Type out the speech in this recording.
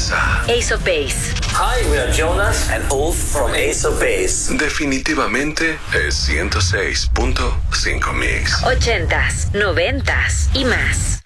casa. Ace of Base. Hi, we are Jonas and Ulf from Ace of Base. Definitivamente es 106.5 Mix. 80s, 90s y más.